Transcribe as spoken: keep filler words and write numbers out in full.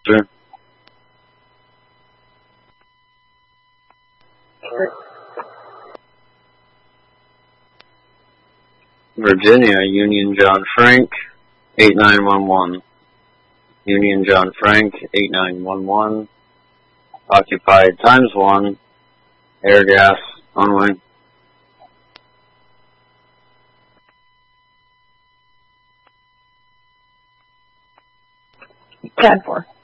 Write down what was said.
Sure. Virginia, Union John Frank, eight nine one one. Union John Frank, eight nine one one. Occupied times one. Air gas, on way. ten four.